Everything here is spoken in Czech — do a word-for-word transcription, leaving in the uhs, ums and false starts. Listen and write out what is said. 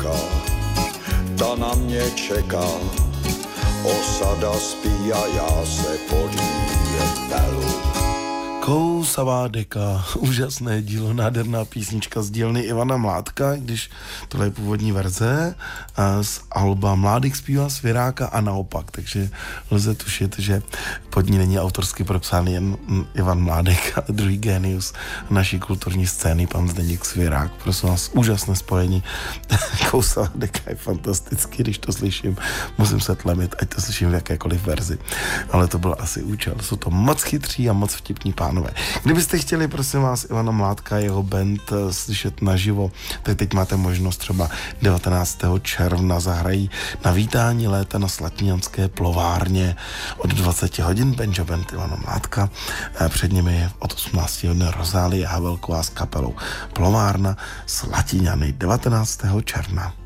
mládka, ta na mě čeká, osada spí a já se podíjem pelu. Kousavá deka, úžasné dílo, nádherná písnička z dílny Ivana Mládka, když tohle je původní verze z alba Mládek zpívá Svěráka a naopak, takže lze tušit, že pod ní není autorsky propsán jen Ivan Mládek, ale druhý génius naší kulturní scény, pan Zdeněk Svěrák. Prosím vás, úžasné spojení. Kousavá deka je fantastický, když to slyším, musím se tlemit, ať to slyším v jakékoliv verzi, ale to byl asi účel. Jsou to moc chytří a moc vtipní pánové. Kdybyste chtěli, prosím vás, Ivana Mládka a jeho band slyšet naživo, tak teď máte možnost třeba devatenáctého června zahrají na vítání léta na Slatinjanské plovárně od dvacet hodin Banjo Band Ivana Mládka. Před nimi od osmnácti hodin Rozálie Havelková s kapelou Plovárna Slatinjany devatenáctého června.